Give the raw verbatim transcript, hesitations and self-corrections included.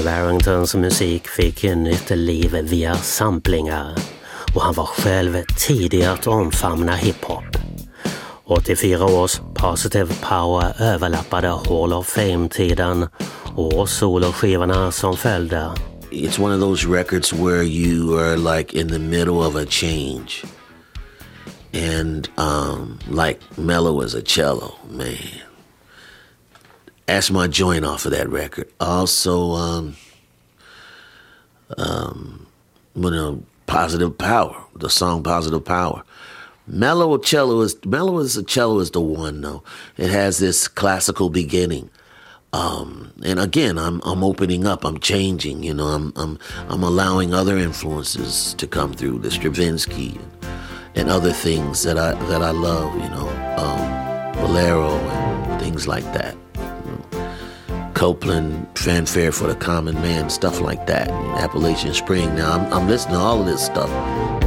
Steve Arringtons musik fick nytt liv via samplingar och han var själv tidig att omfamna hiphop. åttiofyra års Positive Power överlappade Hall of Fame-tiden och soloskivorna som följde. It's one of those records where you are like in the middle of a change. And um, like Mello is a cello, man. That's my joint off of that record. Also, um, um, you know, Positive Power, the song Positive Power. Mellow cello is mellow as a cello is the one though. It has this classical beginning, um, and again, I'm I'm opening up. I'm changing. You know, I'm I'm I'm allowing other influences to come through, the Stravinsky and other things that I that I love. You know, um, Bolero and things like that. You know, Copeland, Fanfare for the Common Man, stuff like that. Appalachian Spring. Now I'm I'm listening to all of this stuff.